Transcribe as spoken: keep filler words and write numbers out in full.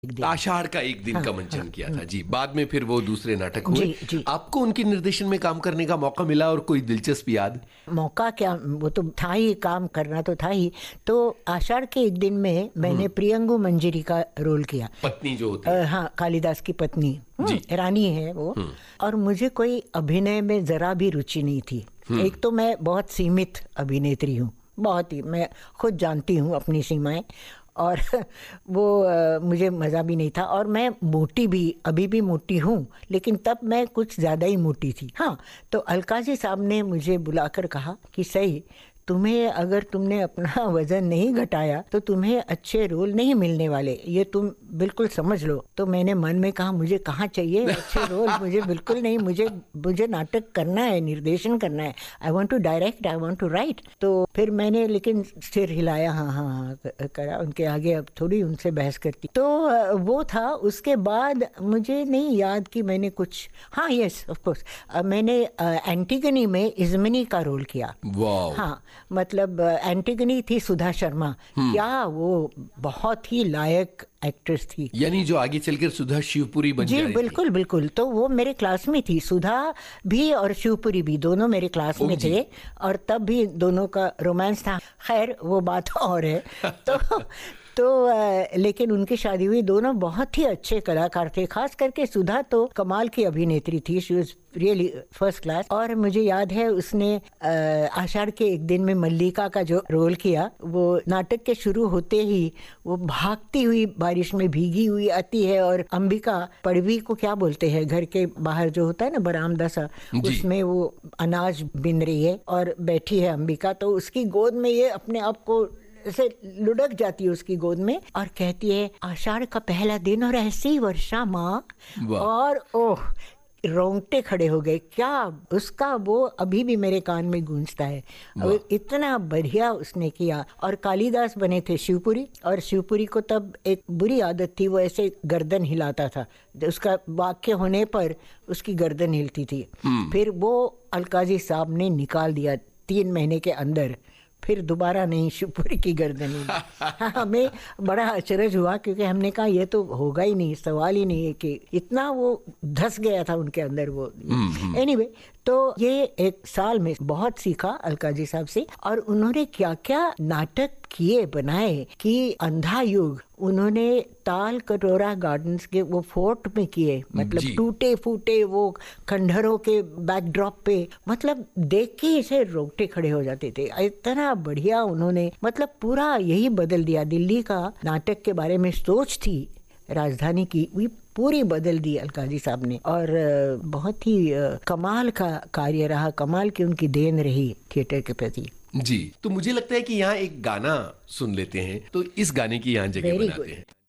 आषाढ़ का एक दिन हाँ, का मंचन हाँ, किया था जी। बाद में फिर वो दूसरे नाटक हुए। जी, जी। आपको उनके निर्देशन में काम करने का मौका मिला और कोई दिलचस्प याद? मौका क्या, वो तो था ही, काम करना तो था ही। तो आषाढ़ के एक दिन में मैंने प्रियंगु मंजरी का रोल किया। पत्नी जो होती अ, है। हाँ, कालिदास की पत्नी। हम्म, जी। रानी है वो। और मुझे कोई अभिनय में जरा भी रुचि नहीं थी। एक तो मैं बहुत सीमित अभिनेत्री हूँ, बहुत ही, मैं खुद जानती हूँ अपनी सीमाएं। और वो अ, मुझे मज़ा भी नहीं था। और मैं मोटी भी, अभी भी मोटी हूँ, लेकिन तब मैं कुछ ज़्यादा ही मोटी थी। हाँ, तो अलका जी साहब ने मुझे बुलाकर कहा कि सही, तुम्हें, अगर तुमने अपना वजन नहीं घटाया तो तुम्हें अच्छे रोल नहीं मिलने वाले, ये तुम बिल्कुल समझ लो। तो मैंने मन में कहा, मुझे कहाँ चाहिए अच्छे रोल, मुझे बिल्कुल नहीं, मुझे मुझे नाटक करना है, निर्देशन करना है। I want to direct, I want to right. तो फिर मैंने लेकिन सिर हिलाया, हाँ हाँ हाँ करा उनके आगे, अब थोड़ी उनसे बहस करती। तो अ, वो था। उसके बाद मुझे नहीं याद कि मैंने कुछ, हाँ यस ऑफ कोर्स, मैंने अ, एंटीगनी में इज़्मिनी का रोल किया। वाह। हाँ, मतलब एंटिगनी थी सुधा शर्मा। क्या वो बहुत ही लायक एक्ट्रेस थी। यानी जो आगे चलकर सुधा शिवपुरी बन जी जाएगी। बिल्कुल बिल्कुल। तो वो मेरे क्लास में थी, सुधा भी और शिवपुरी भी, दोनों मेरे क्लास ओ में जी। थे। और तब भी दोनों का रोमांस था। खैर वो बात और है। तो तो अ, लेकिन उनकी शादी हुई। दोनों बहुत ही अच्छे कलाकार थे, खास करके सुधा तो कमाल की अभिनेत्री थी। She was really first class. और मुझे याद है उसने अ, आषाढ़ के एक दिन में मल्लिका का जो रोल किया, वो नाटक के शुरू होते ही वो भागती हुई बारिश में भीगी हुई आती है, और अंबिका, पड़वी को क्या बोलते हैं, घर के बाहर जो होता है ना बरामदा सा, जी। उसमें वो अनाज बिन रही है और बैठी है अंबिका। तो उसकी गोद में ये अपने आप को ऐसे लुढ़क जाती है उसकी गोद में, और कहती है, आषाढ़ का पहला दिन और ऐसी वर्षा माँ। वाह। और ओह, रोंगटे खड़े हो गए। क्या उसका, वो अभी भी मेरे कान में गूंजता है। वाह। और इतना बढ़िया उसने किया। और कालिदास बने थे शिवपुरी। और शिवपुरी को तब एक बुरी आदत थी, वो ऐसे गर्दन हिलाता था, उसका वाक्य होने पर उसकी गर्दन हिलती थी। फिर वो अलकाजी साहब ने निकाल दिया तीन महीने के अंदर। फिर दोबारा नहीं शिवपुरी की गर्दन हिली। हमें बड़ा अचरज हुआ, क्योंकि हमने कहा ये तो होगा ही नहीं, सवाल ही नहीं है, कि इतना वो धस गया था उनके अंदर वो। एनीवे, तो ये एक साल में बहुत सीखा अलका जी साहब से। और उन्होंने क्या क्या नाटक किए, बनाए, कि अंधा युग उन्होंने ताल कटोरा गार्डन्स के वो फोर्ट में किए, मतलब जी। टूटे फूटे वो खंडहरों के बैकड्रॉप पे, मतलब देख के इसे रोंगटे खड़े हो जाते थे। इतना बढ़िया उन्होंने, मतलब पूरा यही बदल दिया। दिल्ली का नाटक के बारे में सोच थी राजधानी की, भी पूरी बदल दी अलकाजी साहब ने। और अ, बहुत ही अ, कमाल का कार्य रहा, कमाल की उनकी देन रही थिएटर के प्रति। जी, तो मुझे लगता है कि यहाँ एक गाना सुन लेते हैं, तो इस गाने की यहाँ जगह वेरी बनाते गुड। हैं।